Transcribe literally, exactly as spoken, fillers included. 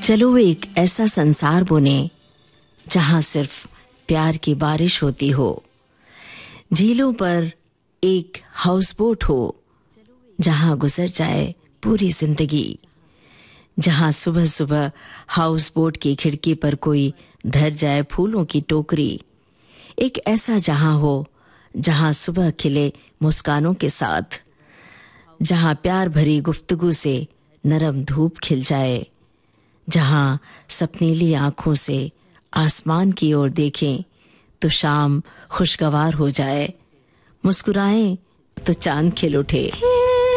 चलो एक ऐसा संसार बुने जहां सिर्फ प्यार की बारिश होती हो, झीलों पर एक हाउस बोट हो जहां गुजर जाए पूरी जिंदगी, जहां सुबह सुबह हाउस बोट की खिड़की पर कोई धर जाए फूलों की टोकरी। एक ऐसा जहां हो जहां सुबह खिले मुस्कानों के साथ, जहां प्यार भरी गुफ्तगू से नरम धूप खिल जाए, जहां सपनीली आंखों से आसमान की ओर देखें तो शाम खुशगवार हो जाए, मुस्कुराएं तो चांद खिल उठे।